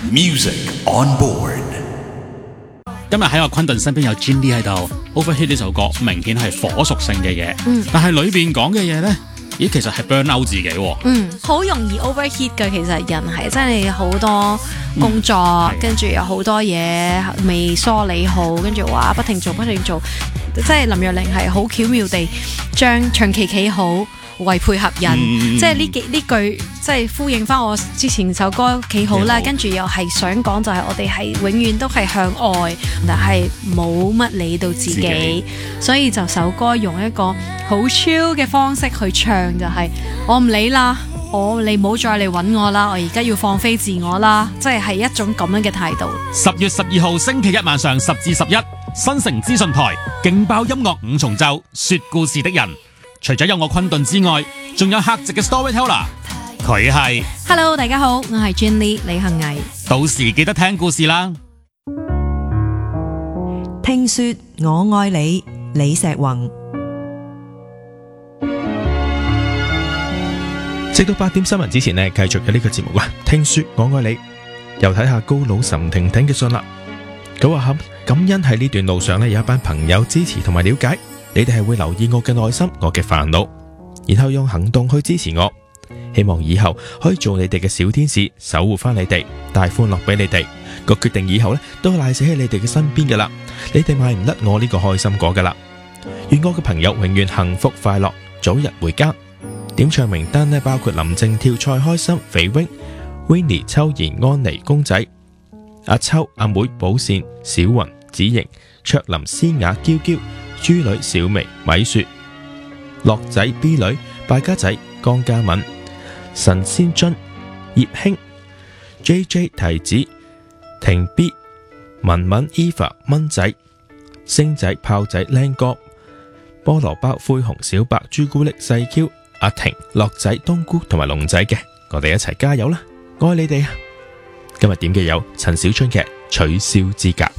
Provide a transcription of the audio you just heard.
Music on board。 今日喺我昆頓身邊有 Jinny 喺度 ，Overheat 呢首歌明顯係火屬性嘅嘢，但係裏邊講嘅嘢呢，咦其實係 burn out 自己喎。 好容易 overheat 嘅，其實人係真係好多工作，跟住有好多嘢未梳理好，跟住話不停做，即係林若寧係好巧妙地將長期企好。為配合人，即係呢句，即係呼應翻我之前首歌企好啦，跟住又係想講就係我哋係永遠都係向外，但係冇乜理到自己，所以就首歌用一個好 chill 嘅方式去唱，就係我唔理啦，你唔好再嚟揾我啦，我而家要放飛自我啦，即係一種咁樣嘅態度。 10月12號星期一晚上10至11，新城資訊台勁爆音樂5重奏，說故事的人。除咗有我昆頓之外，仲有客席嘅 storyteller， 佢係 Hello， 大家好，我係 Jinny 李幸倪。 到時記得聽故事啦。 聽說我愛你，李石宏。 直到8點新聞之前呢，繼續有呢個節目啦。聽說我愛你，又睇下高佬岑婷婷嘅信啦。佢話感恩喺呢段路上呢，有一班朋友支持同埋了解。你哋係會留意我嘅內心，我嘅煩惱，然後用行動去支持我。希望以後可以做你哋嘅小天使，守護翻你哋，帶歡樂俾你哋。個決定以後呢，都賴死喺你哋嘅身邊噶啦。你哋買唔甩我呢個開心果噶啦。願我嘅朋友永遠幸福快樂，早日回家。點唱名單呢，包括林靜、跳菜、開心、肥 wing、Winnie、秋妍、安妮、公仔、阿秋、阿妹、寶善、小雲、子瑩、卓林、詩雅、嬌嬌、豬女、小薇、米雪、樂仔、B 女、敗家仔、江嘉敏、神仙津、葉興、JJ、提子、婷 B、文文、Eva、蚊仔、星仔、炮仔、靚哥、菠蘿包、灰熊、小白、朱古力、細 Q、阿婷、樂仔、冬菇同埋龍仔嘅，我哋一齊加油啦！愛你哋啊！今日點嘅有陳小春嘅取消資格。